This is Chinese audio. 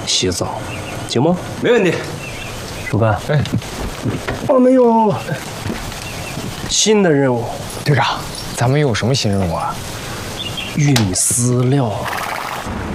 洗澡，行吗？ 没问题。 主干， 哎， 我们有新的任务， 队长，咱们有什么新任务啊？ 运饲料。